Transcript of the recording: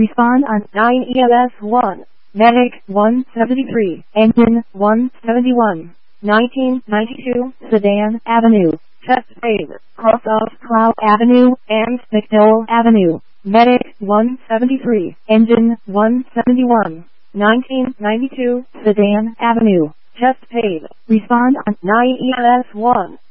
Respond on 9 ELS 1. Medic 173. Engine 171. 1992 Sedan Avenue. Chest Phase. Cross of Cloud Avenue and McDowell Avenue. Medic 173. Engine 171. 1992 Sedan Avenue. Chest Phase. Respond on 9 ELS 1.